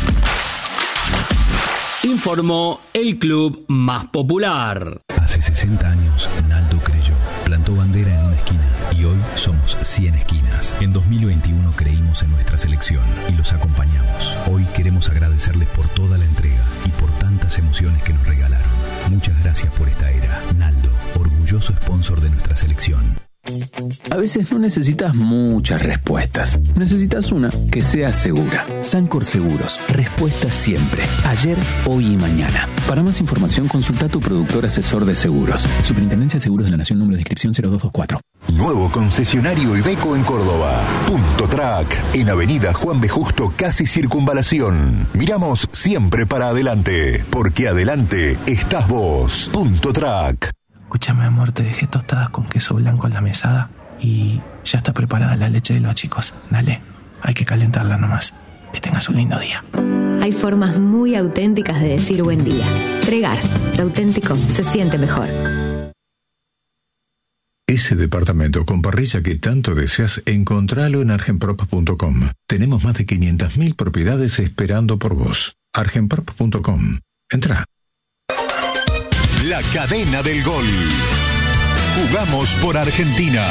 Informó el club más popular. Hace 60 años, Naldo creyó, plantó bandera en una esquina y hoy somos 100 esquinas. En 2021 creímos en nuestra selección y los acompañamos. Hoy queremos agradecerles por toda la entrega y por tantas emociones que nos regalaron. Muchas gracias por esta era. Naldo, orgulloso sponsor de nuestra selección. A veces no necesitas muchas respuestas. Necesitas una que sea segura. Sancor Seguros. Respuestas siempre. Ayer, hoy y mañana. Para más información, consulta a tu productor asesor de seguros. Superintendencia de Seguros de la Nación, número de inscripción 0224. Nuevo concesionario Iveco en Córdoba. Punto Track. En Avenida Juan B. Justo, casi Circunvalación. Miramos siempre para adelante. Porque adelante estás vos. Punto Track. Escúchame, amor, te dejé tostadas con queso blanco en la mesada y ya está preparada la leche de los chicos. Dale, hay que calentarla nomás. Que tengas un lindo día. Hay formas muy auténticas de decir buen día. Regar, lo auténtico se siente mejor. Ese departamento con parrilla que tanto deseas, encontralo en argenprop.com. Tenemos más de 500.000 propiedades esperando por vos. argenprop.com. Entrá. La cadena del gol. Jugamos por Argentina.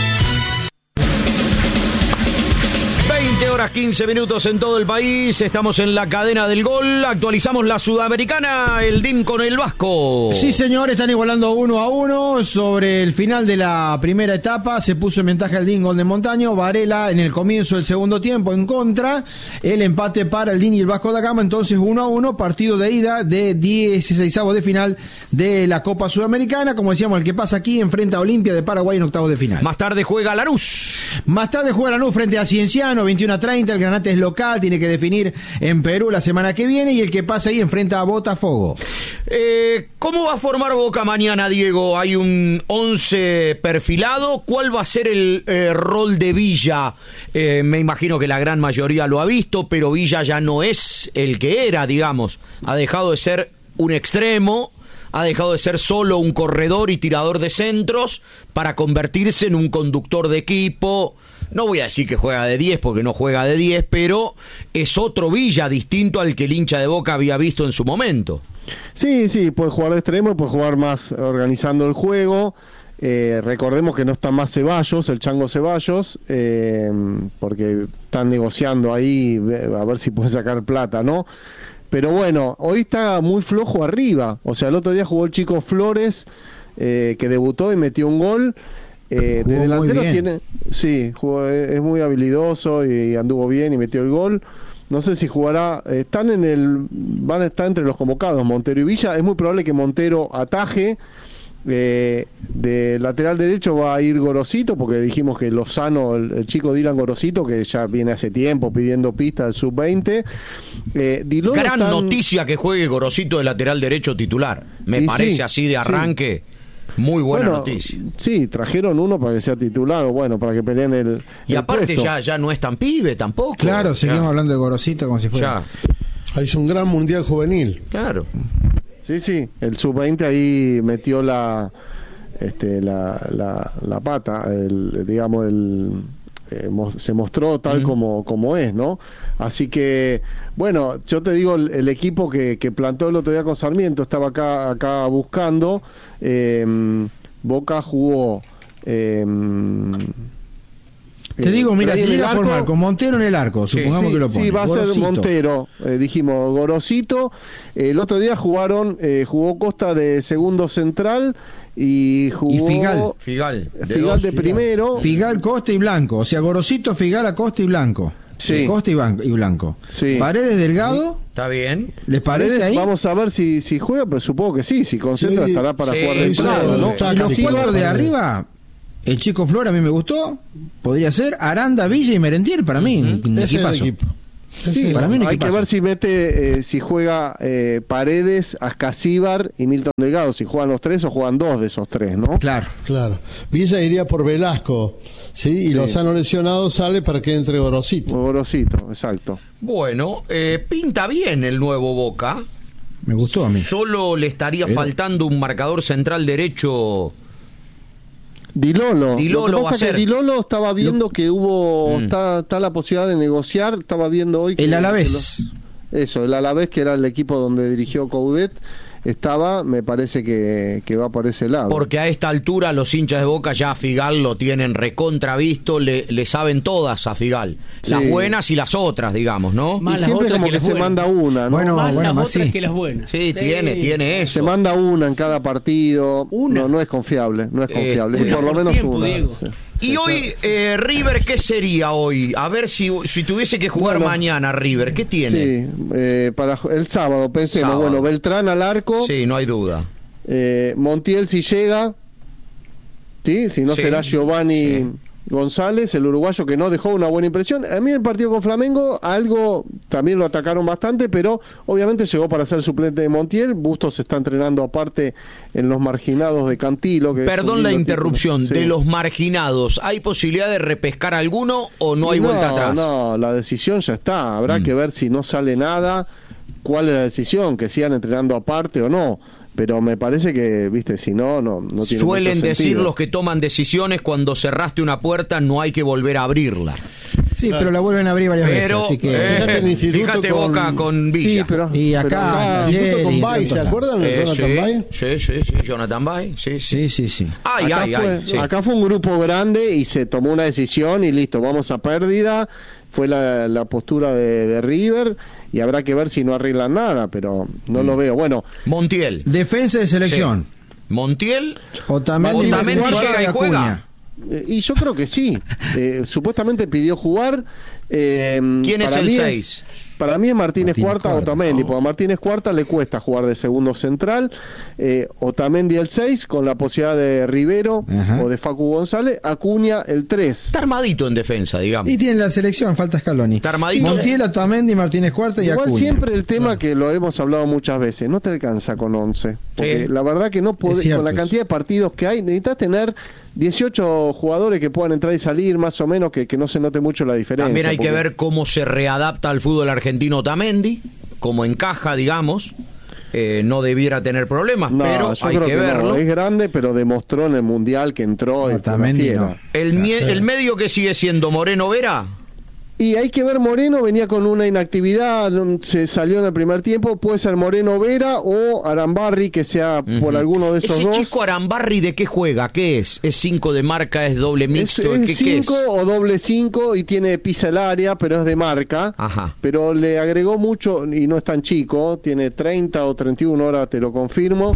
20:15 en todo el país. Estamos en la cadena del gol. Actualizamos la Sudamericana. El DIM con el Vasco. Sí, señor. Están igualando 1-1. Sobre el final de la primera etapa se puso en ventaja el DIM, gol de Montaño. Varela en el comienzo del segundo tiempo en contra. El empate para el DIM y el Vasco da Gama. Entonces 1-1. Partido de ida de 16avos de final de la Copa Sudamericana. Como decíamos, el que pasa aquí enfrenta a Olimpia de Paraguay en octavos de final. Más tarde juega Lanús. Más tarde juega Lanús frente a Cienciano. 21:30, el Granate es local, tiene que definir en Perú la semana que viene, y el que pasa ahí enfrenta a Botafogo. ¿Cómo va a formar Boca mañana, Diego? Hay un 11 perfilado. ¿Cuál va a ser el rol de Villa? Me imagino que la gran mayoría lo ha visto, pero Villa ya no es el que era, digamos. Ha dejado de ser un extremo, ha dejado de ser solo un corredor y tirador de centros para convertirse en un conductor de equipo. No voy a decir que juega de 10 porque no juega de 10, pero es otro Villa distinto al que el hincha de Boca había visto en su momento. Sí, puede jugar de extremo, puede jugar más organizando el juego. Recordemos que no está más Ceballos, el Chango Ceballos, porque están negociando ahí a ver si puede sacar plata, ¿no? Pero bueno, hoy está muy flojo arriba. O sea, el otro día jugó el chico Flores, que debutó y metió un gol. De delantero tiene, jugó, es muy habilidoso y anduvo bien y metió el gol. No sé si jugará, van a estar entre los convocados Montero y Villa. Es muy probable que Montero ataje. De lateral derecho va a ir Gorosito, porque dijimos que Lozano, el chico Dylan Gorosito, que ya viene hace tiempo pidiendo pista al sub-20. Gran noticia que juegue Gorosito de lateral derecho titular. Me parece así de arranque. Muy buena noticia. Sí, trajeron uno para que sea titular, o bueno, para que peleen el Y aparte puesto. ya no es tan pibe tampoco. Claro, seguimos hablando de Gorosito como si fuera. Hizo un gran mundial juvenil. Claro. Sí, el sub-20 ahí metió la pata, se mostró tal como es, ¿no? Así que, bueno, yo te digo, el equipo que plantó el otro día con Sarmiento estaba acá buscando. Boca jugó. Te digo, mira, si llega a formar con Montero en el arco, supongamos que lo pone. Sí, va a ser Montero, dijimos, Gorosito. El otro día jugó Costa de segundo central y jugó Figal de primero. Figal, Costa y Blanco, o sea, Gorosito, Figal, Acosta y Blanco. Sí. Costa y Blanco. Sí. Paredes, Delgado. Está bien. ¿Les parece ahí? Vamos a ver si juega, pero supongo que sí. Si concentra estará para jugar de entrada, ¿no? Y los cuatro de arriba, el Chico Flor a mí me gustó. Podría ser Aranda, Villa y Merentiel para mí. Ese es el equipo. Sí, para mí hay que ver si si juega Paredes, Ascasíbar y Milton Delgado, si juegan los tres o juegan dos de esos tres, ¿no? Claro. Villa iría por Velasco, ¿sí? Y Lozano lesionado sale para que entre Gorosito. Gorosito, exacto. Bueno, pinta bien el nuevo Boca. Me gustó a mí. Solo le estaría faltando un marcador central derecho. Dilolo. Lo que va a pasa es que ser. Dilolo estaba viendo que está la posibilidad de negociar, estaba viendo hoy que el Alavés. El Alavés, que era el equipo donde dirigió Coudet, me parece que va por ese lado. Porque a esta altura los hinchas de Boca ya a Figal lo tienen recontravisto, le saben todas a Figal. Las buenas y las otras, digamos, ¿no? Y siempre como que se manda una, ¿no? Más las Maxi. otras que las buenas. Sí, tiene eso. Se manda una en cada partido. No es confiable, y por lo menos tiempo, una. Diego. Y hoy, River, ¿qué sería hoy? A ver si tuviese que jugar mañana River, ¿qué tiene? Sí, para el sábado, pensemos. Sábado. Bueno, Beltrán al arco. Sí, no hay duda. Montiel si llega. Sí, si no será Giovanni González, el uruguayo que no dejó una buena impresión. A mí el partido con Flamengo, algo también lo atacaron bastante, pero obviamente llegó para ser suplente de Montiel. Bustos se está entrenando aparte en los marginados de Cantilo. Perdón la interrupción, de los marginados, ¿hay posibilidad de repescar alguno o no hay vuelta atrás? No, la decisión ya está. Habrá que ver si no sale nada, cuál es la decisión, que sigan entrenando aparte o no. Pero me parece que, viste, si no tiene. Suelen mucho decir sentido. los que toman decisiones, cuando cerraste una puerta no hay que volver a abrirla. Sí, pero la vuelven a abrir varias veces. Así que fíjate Boca con Villa. Sí, y acá Instituto con Bay, ¿se acuerdan de Jonathan Bay? Sí, Jonathan Bay. Sí. Acá fue un grupo grande y se tomó una decisión y listo, vamos a pérdida. Fue la postura de River y habrá que ver si no arreglan nada, pero no lo veo. Bueno, Montiel. Defensa de selección. Sí. Montiel. Otamendi llega y juega. Y yo creo que sí. Supuestamente pidió jugar. ¿Quién es el 6? Para mí es Martínez Cuarta o Otamendi, porque a Martínez Cuarta le cuesta jugar de segundo central. Otamendi el 6, con la posibilidad de Rivero o de Facu González. Acuña el 3. Está armadito en defensa, digamos. Y tiene la selección, falta Scaloni. Está armadito. Montiel, Otamendi, Martínez Cuarta y Acuña. Igual siempre el tema que lo hemos hablado muchas veces, no te alcanza con 11. Porque la verdad que no podés, con la cantidad de partidos que hay, necesitas tener 18 jugadores que puedan entrar y salir, más o menos, que no se note mucho la diferencia. También hay que ver cómo se readapta al fútbol argentino Otamendi, cómo encaja, digamos. No debiera tener problemas, pero hay que verlo. No. Es grande, pero demostró en el Mundial que entró. Otamendi no. El medio que sigue siendo Moreno Vera. Y hay que ver, Moreno venía con una inactividad, se salió en el primer tiempo, puede ser Moreno Vera o Arambarri, que sea por alguno de esos dos. ¿Ese chico Arambarri de qué juega? ¿Qué es? ¿Es 5 de marca? ¿Es doble mixto? Es 5 o doble 5 y pisa el área, pero es de marca. Ajá. Pero le agregó mucho y no es tan chico, tiene 30 o 31 horas, te lo confirmo.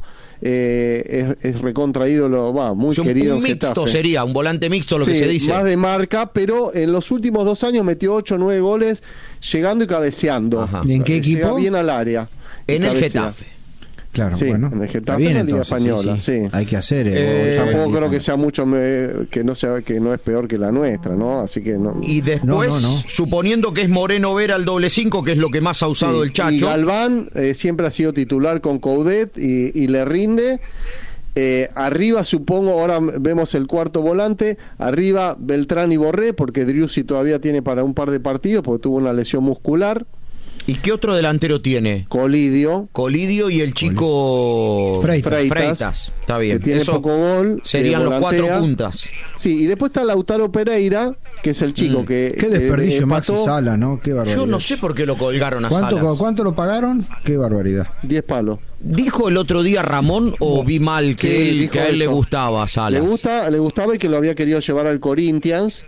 Es recontraído, muy querido. Un mixto sería, un volante mixto, lo que se dice. Más de marca, pero en los últimos 2 años metió 8 o 9 goles llegando y cabeceando. Ajá. ¿Y en qué equipo? Llega bien al área. En el Getafe. Claro, sí, bueno. En el Getafe, en la Liga Española, sí. Hay que hacer. Tampoco creo que sea mucho, que no es peor que la nuestra, ¿no? Así que no. Y después, suponiendo que es Moreno Vera el doble 5, que es lo que más ha usado el Chacho. Y Galván siempre ha sido titular con Coudet y le rinde. Arriba, supongo, ahora vemos el cuarto volante. Arriba, Beltrán y Borré, porque Driussi todavía tiene para un par de partidos, porque tuvo una lesión muscular. ¿Y qué otro delantero tiene? Colidio y el chico Freitas. Está bien. Que tiene poco gol. Serían los 4 puntas. Sí, y después está Lautaro Pereira, que es el chico que... Qué desperdicio Maxi Sala, ¿no? Qué barbaridad. Yo no sé por qué lo colgaron a Salas. ¿Cuánto lo pagaron? Qué barbaridad. 10 palos. ¿Dijo el otro día Ramón o vi mal que, a él le gustaba a Salas? Le gustaba y que lo había querido llevar al Corinthians.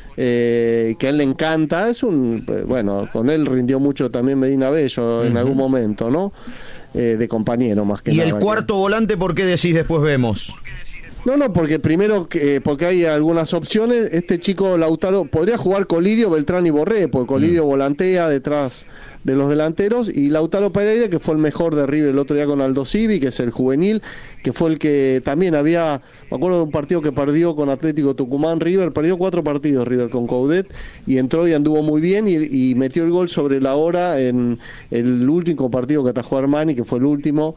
Que a él le encanta, con él rindió mucho también Medina Bello en algún momento, ¿no? De compañero más que nada. ¿Y el cuarto volante por qué decís después vemos? No, porque primero, porque hay algunas opciones. Este chico Lautaro podría jugar Colidio, Beltrán y Borré, porque Colidio volantea detrás de los delanteros, y Lautaro Pereira, que fue el mejor de River el otro día con Aldo Civi, que es el juvenil, que fue el que también me acuerdo de un partido que perdió con Atlético Tucumán. River perdió 4 partidos River con Coudet, y entró y anduvo muy bien y metió el gol sobre la hora en el último partido que atajó Armani, que fue el último,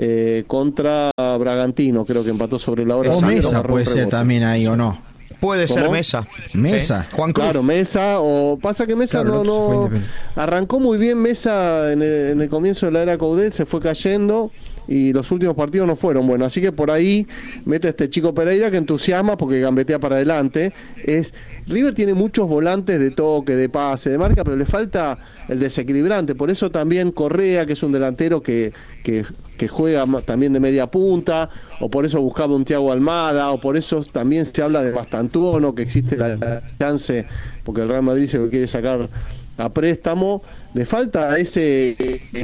contra Bragantino, creo que empató sobre la hora. O Mesa puede ser también ahí, ¿o no? Puede ser Mesa. Mesa. Sí. Juan Cruz. Claro, Mesa, o pasa que Mesa no arrancó muy bien Mesa en el comienzo de la era Coudet, se fue cayendo y los últimos partidos no fueron buenos, así que por ahí mete a este chico Pereira que entusiasma porque gambetea para adelante. River tiene muchos volantes de toque, de pase, de marca, pero le falta el desequilibrante, por eso también Correa, que es un delantero que juega también de media punta, o por eso buscaba un Thiago Almada, o por eso también se habla de Bastantuono, que existe la chance, porque el Real Madrid dice que quiere sacar a préstamo. Le falta ese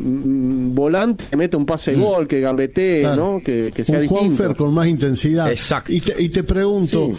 volante que mete un pase gol, que gambetee, claro, ¿no? Que sea un distinto. Juanfer con más intensidad. Exacto. Y te pregunto,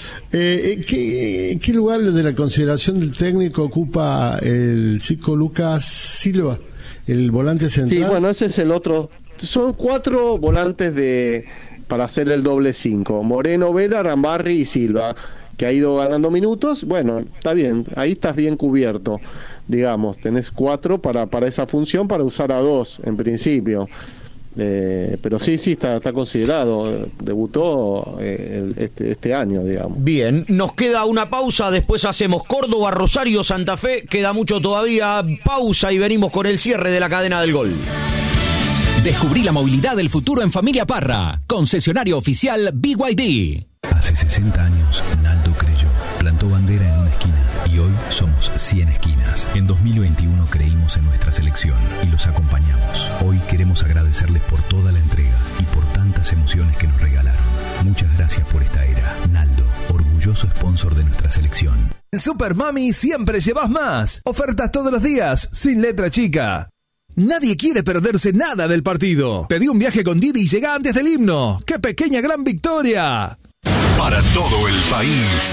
¿qué lugar de la consideración del técnico ocupa el chico Lucas Silva, el volante central? Sí, bueno, ese es el otro. Son 4 volantes para hacer el doble 5. Moreno, Vela, Rambarri y Silva, que ha ido ganando minutos. Bueno, está bien, ahí estás bien cubierto, digamos. Tenés 4 para esa función, para usar a 2 en principio. Pero sí, está considerado. Debutó este año, digamos. Bien, nos queda una pausa, después hacemos Córdoba, Rosario, Santa Fe. Queda mucho todavía. Pausa y venimos con el cierre de la cadena del gol. Descubrí la movilidad del futuro en Familia Parra, concesionario oficial BYD. Hace 60 años, Naldo creyó, plantó bandera en una esquina y hoy somos 100 esquinas. En 2021 creímos en nuestra selección y los acompañamos. Hoy queremos agradecerles por toda la entrega y por tantas emociones que nos regalaron. Muchas gracias por esta era. Naldo, orgulloso sponsor de nuestra selección. En Super Mami siempre llevas más. Ofertas todos los días, sin letra chica. Nadie quiere perderse nada del partido. Pedí un viaje con Didi y llega antes del himno. ¡Qué pequeña gran victoria! Para todo el país,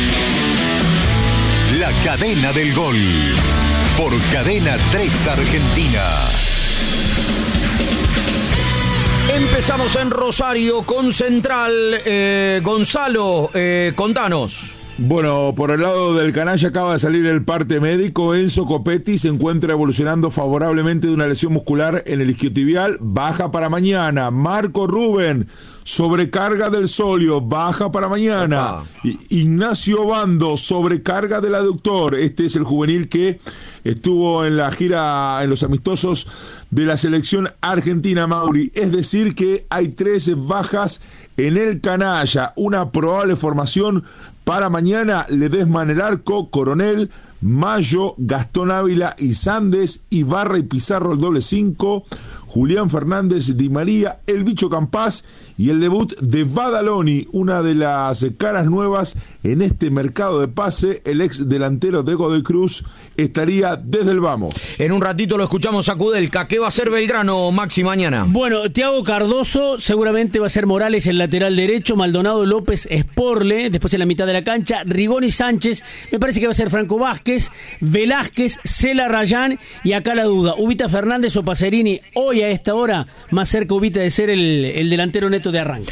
la cadena del gol, por Cadena 3 Argentina. Empezamos en Rosario con Central. Gonzalo, contanos. Bueno, por el lado del canalla acaba de salir el parte médico. Enzo Copetti se encuentra evolucionando favorablemente de una lesión muscular en el isquiotibial, baja para mañana. Marco Rubén, sobrecarga del sóleo, baja para mañana. Ignacio Bando, sobrecarga del aductor. Este es el juvenil que estuvo en la gira, en los amistosos de la selección argentina, Mauri. Es decir que hay 13 bajas en el canalla, una probable formación para mañana: Ledesma en el arco, Coronel, Mayo, Gastón Ávila y Sandes, Ibarra y Pizarro el doble 5, Julián Fernández, Di María, el Bicho Campás y el debut de Badaloni, una de las caras nuevas en este mercado de pase. El ex delantero de Godoy Cruz estaría desde el vamos. En un ratito lo escuchamos a Kudelka. ¿Qué va a hacer Belgrano, Maxi, mañana? Bueno, Thiago Cardoso, seguramente va a ser Morales el lateral derecho, Maldonado, López, Sporle, después en la mitad de la cancha, Rigoni, Sánchez, me parece que va a ser Franco Vázquez, Vázquez, Velázquez, Cela Rayán y acá la duda, ¿Ubita Fernández o Pacerini hoy a esta hora más cerca Ubita de ser el delantero neto de arranque?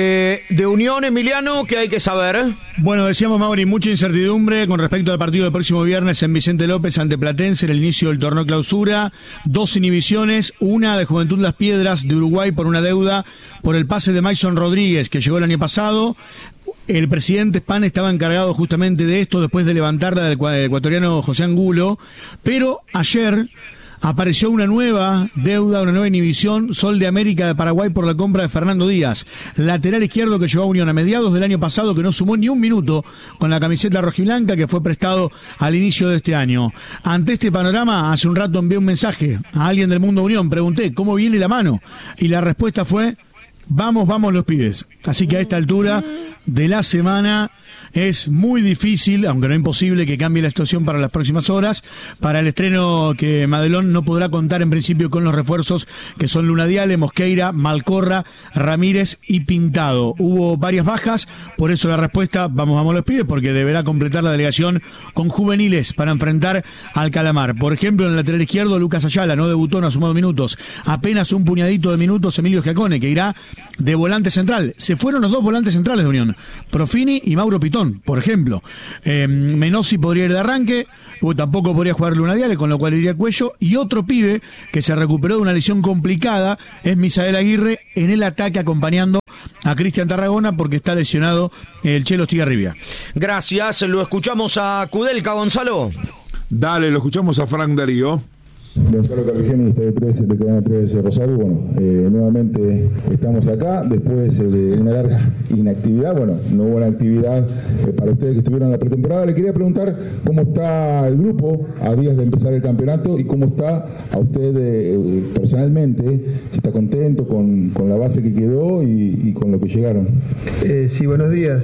De Unión, Emiliano, ¿qué hay que saber? Bueno, decíamos, Mauri, mucha incertidumbre con respecto al partido del próximo viernes en Vicente López ante Platense en el inicio del torneo clausura. 2 inhibiciones, una de Juventud Las Piedras de Uruguay por una deuda por el pase de Mason Rodríguez que llegó el año pasado. El presidente Spahn estaba encargado justamente de esto después de levantarla del ecuatoriano José Angulo, pero ayer apareció una nueva deuda, una nueva inhibición, Sol de América de Paraguay por la compra de Fernando Díaz, lateral izquierdo que llegó a Unión a mediados del año pasado, que no sumó ni un minuto con la camiseta rojiblanca, que fue prestado al inicio de este año. Ante este panorama, hace un rato envié un mensaje a alguien del Mundo Unión, pregunté ¿cómo viene la mano? Y la respuesta fue: vamos los pibes. Así que a esta altura de la semana es muy difícil, aunque no imposible, que cambie la situación para las próximas horas. Para el estreno, que Madelón no podrá contar en principio con los refuerzos que son Luna Diale, Mosqueira, Malcorra, Ramírez y Pintado. Hubo varias bajas, por eso la respuesta, vamos los pibes, porque deberá completar la delegación con juveniles para enfrentar al Calamar. Por ejemplo, en el lateral izquierdo, Lucas Ayala no debutó, no ha sumado minutos. Apenas un puñadito de minutos Emilio Giacone, que irá de volante central. Se fueron los 2 volantes centrales de Unión, Profini y Mauro Pitón, por ejemplo. Menossi podría ir de arranque, tampoco podría jugar Luna Diale, con lo cual iría Cuello. Y otro pibe que se recuperó de una lesión complicada es Misael Aguirre en el ataque, acompañando a Cristian Tarragona, porque está lesionado el Chelo Estigarribia. Gracias, lo escuchamos a Kudelka, Gonzalo. Dale, lo escuchamos a Frank Darío. Gonzalo Carvijeni, Estadio 13, de Cadena 13 Rosario. Bueno, nuevamente estamos acá después de una larga inactividad. Bueno, no hubo una actividad para ustedes que estuvieron en la pretemporada. Le quería preguntar cómo está el grupo a días de empezar el campeonato y cómo está a usted personalmente, si está contento con la base que quedó y con lo que llegaron. Sí, buenos días.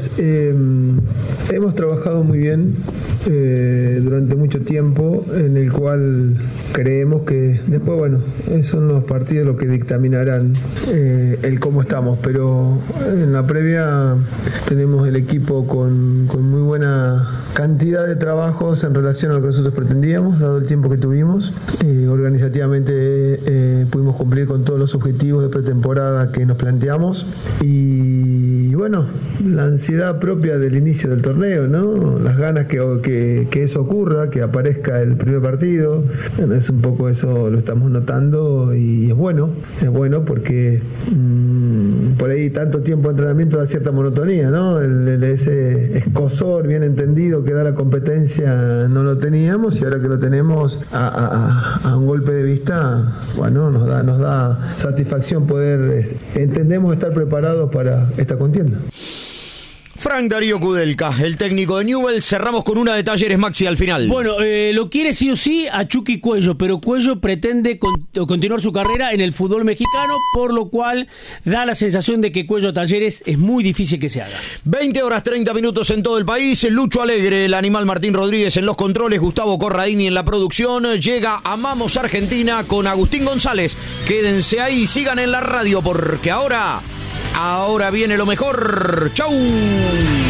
Hemos trabajado muy bien durante mucho tiempo, en el cual creemos que después, bueno, son los partidos los que dictaminarán el cómo estamos, pero en la previa tenemos el equipo con muy buena cantidad de trabajos en relación a lo que nosotros pretendíamos, dado el tiempo que tuvimos. Organizativamente pudimos cumplir con todos los objetivos de pretemporada que nos planteamos y bueno, la ansiedad propia del inicio del torneo, ¿no? Las ganas que eso ocurra, que aparezca el primer partido. Bueno, es un poco eso, lo estamos notando y es bueno porque por ahí tanto tiempo de entrenamiento da cierta monotonía, ¿no? Ese escozor bien entendido que da la competencia no lo teníamos, y ahora que lo tenemos a un golpe de vista, bueno, nos da satisfacción poder, entendemos, estar preparados para esta contienda. Frank Darío Kudelka, el técnico de Newell's. Cerramos con una de Talleres, Maxi, al final. Bueno, lo quiere sí o sí a Chucky Cuello, pero Cuello pretende continuar su carrera en el fútbol mexicano, por lo cual da la sensación de que Cuello a Talleres es muy difícil que se haga. 20:30 en todo el país. Lucho Alegre, el animal Martín Rodríguez en los controles, Gustavo Corradini en la producción. Llega Amamos Argentina con Agustín González. Quédense ahí, sigan en la radio, porque ahora viene lo mejor. ¡Chau!